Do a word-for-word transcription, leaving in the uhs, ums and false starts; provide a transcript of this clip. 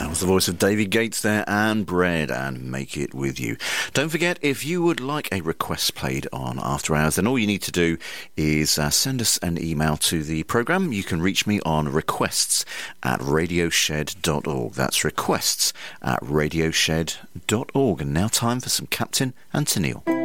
That was the voice of David Gates there, and Bread and Make It With You. Don't forget, if you would like a request played on After Hours, then all you need to do is uh, send us an email to the programme. You can reach me on requests at radioshed dot org. That's requests at radioshed dot org. And now time for some Captain and Tennille.